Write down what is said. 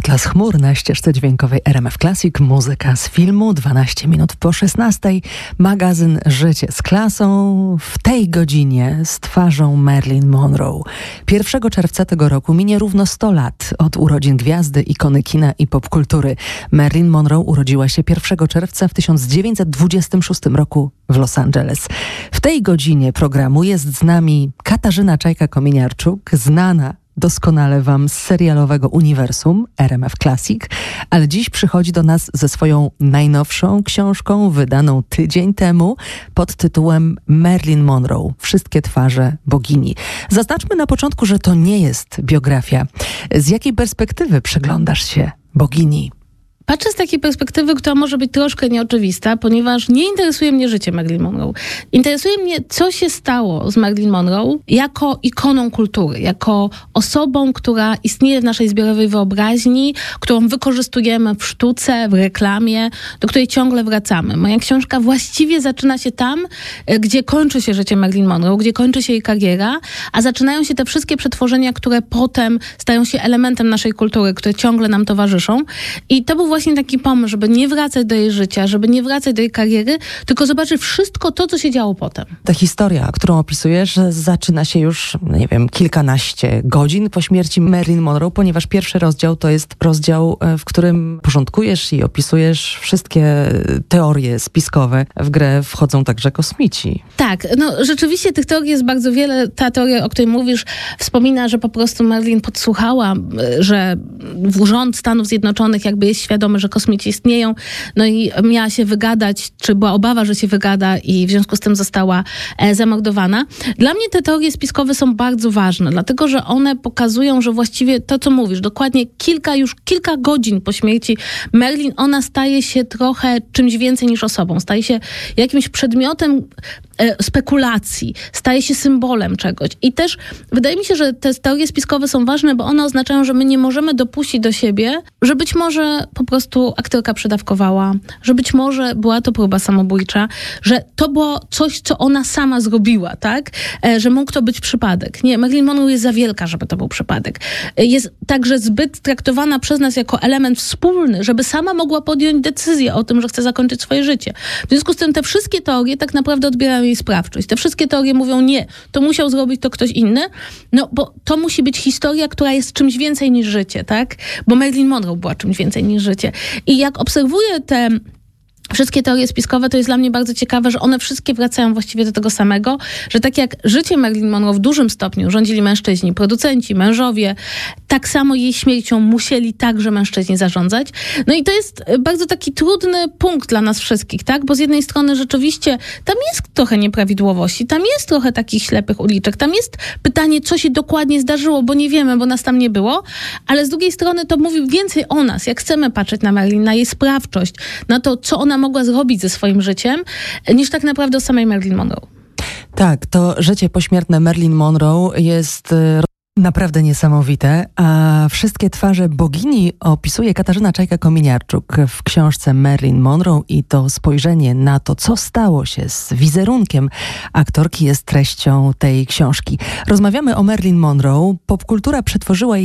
Atlas chmur na ścieżce dźwiękowej RMF Classic. Muzyka z filmu 12 minut po 16. Magazyn Życie z klasą. W tej godzinie z twarzą Marilyn Monroe. 1 czerwca tego roku minie równo 100 lat od urodzin gwiazdy, ikony kina i popkultury. Marilyn Monroe urodziła się 1 czerwca w 1926 roku w Los Angeles. W tej godzinie programu jest z nami Katarzyna Czajka-Kominiarczuk, znana doskonale wam z serialowego uniwersum RMF Classic, ale dziś przychodzi do nas ze swoją najnowszą książką, wydaną tydzień temu, pod tytułem Marilyn Monroe. Wszystkie twarze bogini. Zaznaczmy na początku, że to nie jest biografia. Z jakiej perspektywy przyglądasz się bogini? Patrzę z takiej perspektywy, która może być troszkę nieoczywista, ponieważ nie interesuje mnie życie Marilyn Monroe. Interesuje mnie, co się stało z Marilyn Monroe jako ikoną kultury, jako osobą, która istnieje w naszej zbiorowej wyobraźni, którą wykorzystujemy w sztuce, w reklamie, do której ciągle wracamy. Moja książka właściwie zaczyna się tam, gdzie kończy się życie Marilyn Monroe, gdzie kończy się jej kariera, a zaczynają się te wszystkie przetworzenia, które potem stają się elementem naszej kultury, które ciągle nam towarzyszą. I to był właśnie taki pomysł, żeby nie wracać do jej życia, żeby nie wracać do jej kariery, tylko zobaczyć wszystko to, co się działo potem. Ta historia, którą opisujesz, zaczyna się już, nie wiem, kilkanaście godzin po śmierci Marilyn Monroe, ponieważ pierwszy rozdział to jest rozdział, w którym porządkujesz i opisujesz wszystkie teorie spiskowe. W grę wchodzą także kosmici. Tak, no rzeczywiście tych teorii jest bardzo wiele. Ta teoria, o której mówisz, wspomina, że po prostu Marilyn podsłuchała, że rząd Stanów Zjednoczonych jakby jest świadomy, że kosmici istnieją, no i miała się wygadać, czy była obawa, że się wygada i w związku z tym została zamordowana. Dla mnie te teorie spiskowe są bardzo ważne, dlatego, że one pokazują, że właściwie to, co mówisz, dokładnie kilka godzin po śmierci Marilyn, ona staje się trochę czymś więcej niż osobą, staje się jakimś przedmiotem spekulacji, staje się symbolem czegoś. I też wydaje mi się, że te teorie spiskowe są ważne, bo one oznaczają, że my nie możemy dopuścić do siebie, że być może po prostu aktorka przedawkowała, że być może była to próba samobójcza, że to było coś, co ona sama zrobiła, tak? Że mógł to być przypadek. Nie, Marilyn Monroe jest za wielka, żeby to był przypadek. Jest także zbyt traktowana przez nas jako element wspólny, żeby sama mogła podjąć decyzję o tym, że chce zakończyć swoje życie. W związku z tym te wszystkie teorie tak naprawdę odbierają jej sprawczość. Te wszystkie teorie mówią nie, to musiał zrobić to ktoś inny, no bo to musi być historia, która jest czymś więcej niż życie, tak? Bo Marilyn Monroe była czymś więcej niż życie. I jak obserwuję te wszystkie teorie spiskowe, to jest dla mnie bardzo ciekawe, że one wszystkie wracają właściwie do tego samego, że tak jak życie Marilyn Monroe w dużym stopniu rządzili mężczyźni, producenci, mężowie, tak samo jej śmiercią musieli także mężczyźni zarządzać. No i to jest bardzo taki trudny punkt dla nas wszystkich, tak? Bo z jednej strony rzeczywiście tam jest trochę nieprawidłowości, tam jest trochę takich ślepych uliczek, tam jest pytanie, co się dokładnie zdarzyło, bo nie wiemy, bo nas tam nie było, ale z drugiej strony to mówi więcej o nas, jak chcemy patrzeć na Marilyn, na jej sprawczość, na to, co ona mogła zrobić ze swoim życiem, niż tak naprawdę o samej Marilyn Monroe. Tak, to życie pośmiertne Marilyn Monroe jest naprawdę niesamowite, a wszystkie twarze bogini opisuje Katarzyna Czajka-Kominiarczuk w książce Marilyn Monroe i to spojrzenie na to, co stało się z wizerunkiem aktorki, jest treścią tej książki. Rozmawiamy o Marilyn Monroe. Popkultura przetworzyła jej